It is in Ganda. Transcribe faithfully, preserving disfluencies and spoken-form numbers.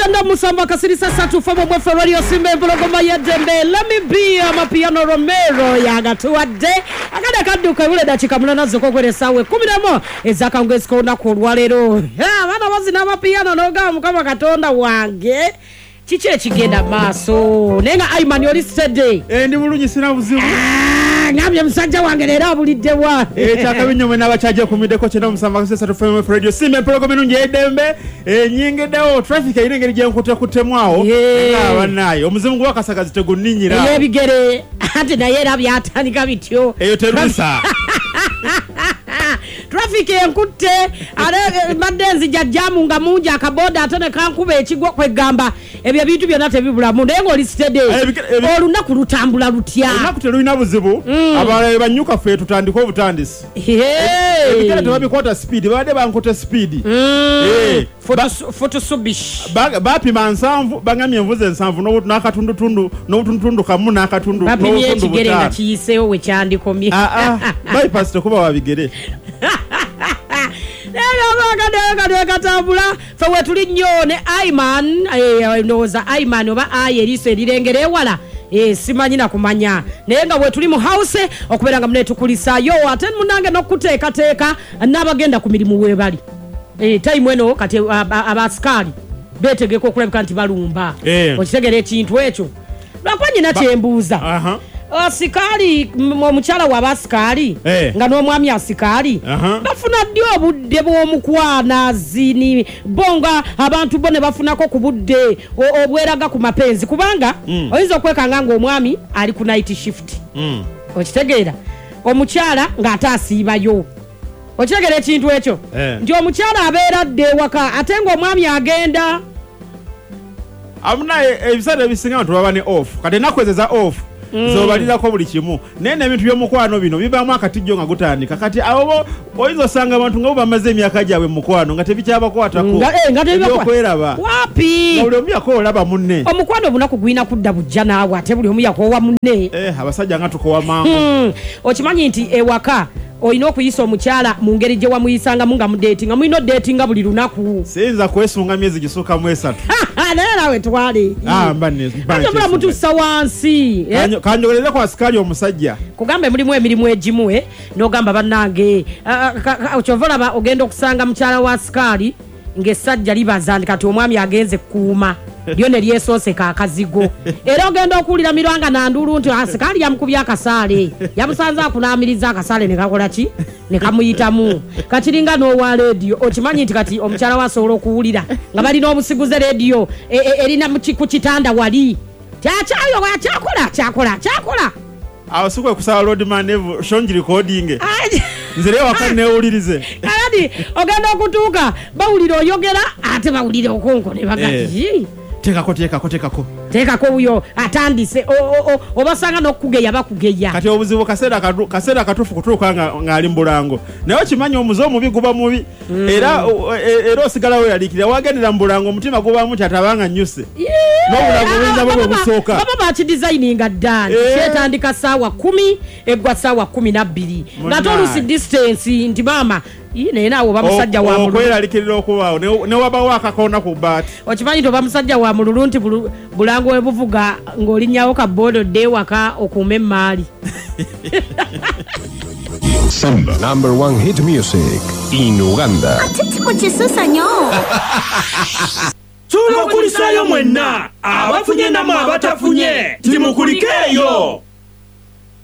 Chanda Musamba kasirisa satu famo mwefe radio simbe mpologoma ya dembe. Let me be amapiano Romero ya gatuwadde. Akada kaduka ule dachika mlana zoko kwere sawe. Kumiramo ezaka ungesiko na kurwalero. Ya wana wazi na amapiano noga mkama katonda wange. Chichire chigenda maso. Nenga Ayman yoli steady. Eh ndi mulungi sina buzibu. Ngamye msajja wange lera bulidde wa. Eh chakabinyo mwe nabachaje kumideko chena Musamba kasirisa satu famo radio simbe mpologoma nunje edembe. Eh nyinge dawo traffic ayinenge lije nkutte kutemwao. Nga banayo omuzimu gwa kasagazi teguninyira. Ye bigere ate na yera byatandika bityo. Eyo terusa. Traffic enkutte ale madenzi jajjamu nga munja akaboda atone kankube ekigwa kwegamba ebyo bintu byonna tebibulamu naye ng'oli steady olunaku lutambula lutya olunaku telulina buzibu abalala banyuka ffe tutandika obutandisi ebikere tebabikwata speed babadde bankutte speed photosubish bapima nsanvu baŋamya envuzi ensanvu n'akatundutundu n'obutundutundu kamu n'akatundu bapimye ekigere nga kiyiseewo we kyandikomye bypass tekuba wabigere Nega katambula fewe tuli nnyo ne Ayman ndowooza Ayman oba aye eriiso erirengera ewala simanyi na kumanya naye nga bwe tuli mu house okubeera nga muneetukulisaayo ate munange n'okuteekateeka n'abagenda ku mirimu weebali time eno kati abasikali beetegeka okulabika nti balumba okitegera ekintu ekyo lwakuba nyina kyembuuza asikali omukyala wa basikali nga n'omwami asikali bafuna ddi obudde bw'omukwana zini bonga abantu bo ne bafunako ku budde obweraga ku mapenzi kubanga oyinza okwekanga ng'omwami ali ku night shift okitegeera omukyala ng'ate asiibayo okitegeera ekintu ekyo nti omukyala abeera dde ewaka ate ng'omwami agenda amuna ebiseera ebisinga abantu baba ne off kati ennaku ezo za off zobalirako buli kimu naye n'ebintu by'omukwano bino bibaamu akatijjo nga gutandika kati abo oyinza osanga abantu nga bo bamaze emyaka gyabwe mu mukwano nga tebikyabakwatako ebyokweraba wapi buli omu yakoolaba munne omukwano obunaku gwina kudda bujja naawe ate buli omu yakoowa munne abasajja nga tukowa mangu okimanyi nti ewaka oyina okuyisa omukyala mu ngeri gye wamuyisangamu nga mudeetinga mulina odeetinga buli lunaku siyinza kwesunga myezi gisukkamu esatu naye nawe twale mba mutuusa wansi kanjogerere ku asikali omusajja kugambe mulimu emirimu egimu n'ogamba bannange kyova olaba ogenda okusanga mukyala wa asikali ng'essajja libaza nti kati omwami agenze kuuma lyo ne lyesooseka akazigo era ogenda okuwulira mirwanga nanduulu nti asikali yamukubya akasaale yamusanze akunaamiriza akasaale ne kakola ki ne kamuyitamu kakiringa n'owa leediyo okimanyi nti kati omukyala we asobola okuwulira nga balina omusiguze leediyo erina ku kitanda wali kyakyayo kyakola kyakola kyakola awo sikwe kusaba roadman evu shongi recording nzire waka neewulirize kati ogenda okutuuka bawulira oyogera ate bawulire okonko ne bagati tekako tekako tekako tekako uyo atandise obasanga n'okugeya bakugeya kati obuzibu kaseera kaseera katufu kutuuka nga ali mbulango naye okimanyi omuze omubi guba mubi era era osigalawo yalikira wagendera mbulango omutima gubamu kyatabanga nnyuse n'obulango buyinza bwe busooka baba bakidesigninga ddani kyetandika ssaawa kumi eggwa ssaawa kumi na bbiri ng'ate olusi distance nti maama naye naawe oba musajja wa mululu okweralikirira okubaawo ne wabawo akakoona ku bbaati okimanyi nti oba musajja wa mululu nti bulango we buvuga ng'olinnyawo kabodo dde ewaka okuuma emmaali Samba, number one hit music in Uganda. Atitiko kisusa nnyo. Tulo kulisayo mwenna abafunye namwe abatafunye timukulikeeyo.